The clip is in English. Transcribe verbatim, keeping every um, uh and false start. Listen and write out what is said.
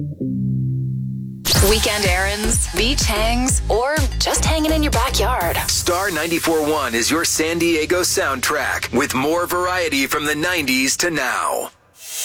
Weekend errands, beach hangs, or just hanging in your backyard. Star ninety-four point one is your San Diego soundtrack with more variety from the nineties to now.